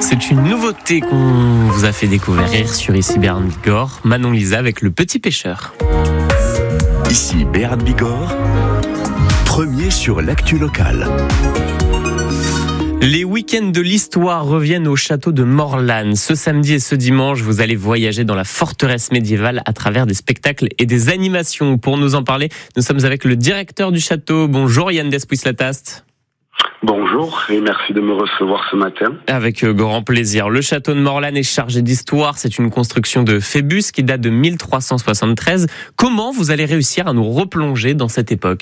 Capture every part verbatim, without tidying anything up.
C'est une nouveauté qu'on vous a fait découvrir sur Ici Béarn Bigorre. Manon Lisa avec Le Petit Pêcheur. Ici Béarn Bigorre, premier sur l'actu locale. Les week-ends de l'histoire reviennent au château de Morlanne. Ce samedi et ce dimanche, vous allez voyager dans la forteresse médiévale à travers des spectacles et des animations. Pour nous en parler, nous sommes avec le directeur du château. Bonjour Yann Despuis-Latast. Bonjour et merci de me recevoir ce matin. Avec grand plaisir. Le château de Morlanne est chargé d'histoire. C'est une construction de Phébus qui date de mille trois cent soixante-treize. Comment vous allez réussir à nous replonger dans cette époque ?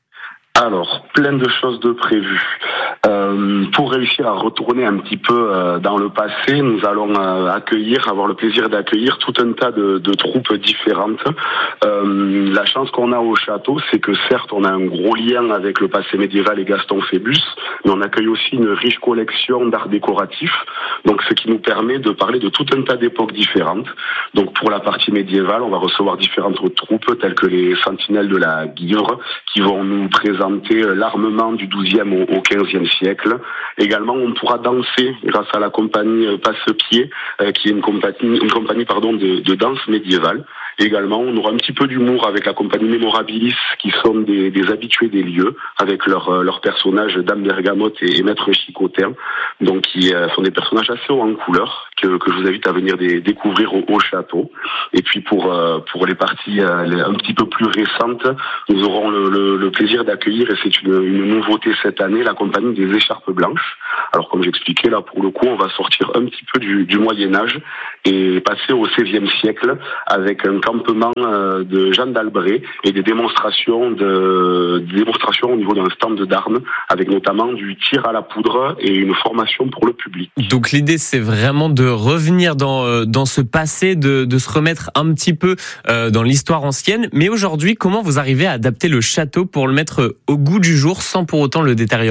Alors, plein de choses de prévues. Euh, pour réussir à retourner un petit peu euh, dans le passé, nous allons euh, accueillir, avoir le plaisir d'accueillir tout un tas de, de troupes différentes. Euh, la chance qu'on a au château, c'est que certes, on a un gros lien avec le passé médiéval et Gaston Phébus, mais on accueille aussi une riche collection d'art décoratif, donc ce qui nous permet de parler de tout un tas d'époques différentes. Donc pour la partie médiévale, on va recevoir différentes troupes telles que les sentinelles de la Guivre, qui vont nous présenter l'armement du douzième au quinzième siècle. Également, on pourra danser grâce à la compagnie Passe-Pied, euh, qui est une compagnie, une compagnie pardon, de, de danse médiévale. Également, on aura un petit peu d'humour avec la compagnie Mémorabilis, qui sont des, des habitués des lieux, avec leurs leur personnages Dame Bergamote et, et Maître Chicotin, donc qui euh, sont des personnages assez hauts en couleur, que, que je vous invite à venir des, découvrir au, au château. Et puis pour euh, pour les parties euh, les, un petit peu plus récentes, nous aurons le, le, le plaisir d'accueillir, et c'est une, une nouveauté cette année, la compagnie des Écharpes Blanches. Alors comme j'expliquais, là pour le coup, on va sortir un petit peu du, du Moyen-Âge et passer au seizième siècle avec un campement de Jeanne d'Albret et des démonstrations de des démonstrations au niveau d'un stand d'armes, avec notamment du tir à la poudre et une formation pour le public. Donc l'idée, c'est vraiment de revenir dans dans ce passé, de de se remettre un petit peu dans l'histoire ancienne. Mais aujourd'hui, comment vous arrivez à adapter le château pour le mettre au goût du jour sans pour autant le détériorer ?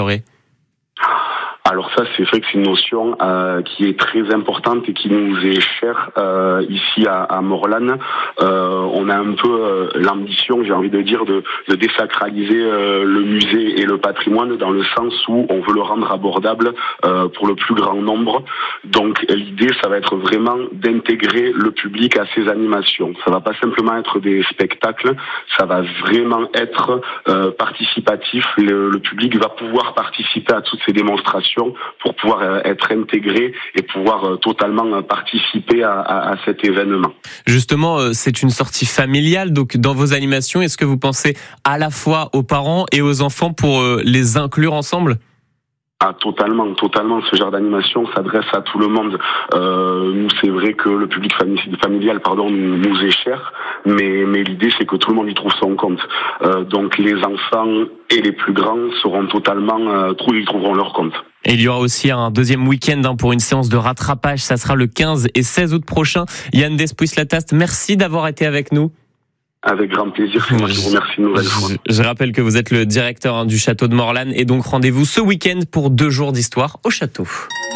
Alors ça, c'est vrai que c'est une notion euh, qui est très importante et qui nous est chère euh, ici à, à Morlanne. Euh, on a un peu euh, l'ambition, j'ai envie de dire, de, de désacraliser euh, le musée et le patrimoine, dans le sens où on veut le rendre abordable euh, pour le plus grand nombre. Donc l'idée, ça va être vraiment d'intégrer le public à ces animations. Ça va pas simplement être des spectacles, ça va vraiment être euh, participatif. Le, le public va pouvoir participer à toutes ces démonstrations pour pouvoir être intégré et pouvoir totalement participer à, à, à cet événement. Justement, c'est une sortie familiale, donc dans vos animations, est-ce que vous pensez à la fois aux parents et aux enfants pour les inclure ensemble ? Ah, totalement, totalement. Ce genre d'animation s'adresse à tout le monde. Euh, nous, c'est vrai que le public familial, pardon, nous est cher, mais mais l'idée, c'est que tout le monde y trouve son compte. Euh, donc, les enfants et les plus grands seront totalement, euh, ils trouveront leur compte. Et il y aura aussi un deuxième week-end hein, pour une séance de rattrapage. Ça sera le quinze et seize août prochain. Yann Despuis-Latast, merci d'avoir été avec nous. Avec grand plaisir, c'est moi qui vous remercie une nouvelle fois. Je rappelle que vous êtes le directeur hein, du château de Morlanne et donc rendez-vous ce week-end pour deux jours d'histoire au château.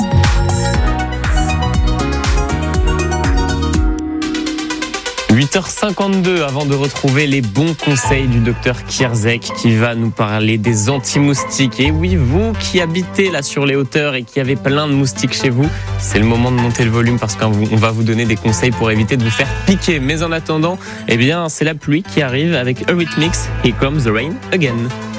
huit heures cinquante-deux avant de retrouver les bons conseils du docteur Kierzek qui va nous parler des anti-moustiques. Et oui, vous qui habitez là sur les hauteurs et qui avez plein de moustiques chez vous, c'est le moment de monter le volume parce qu'on va vous donner des conseils pour éviter de vous faire piquer. Mais en attendant, eh bien, c'est la pluie qui arrive avec Eurythmics, Here Comes the Rain Again.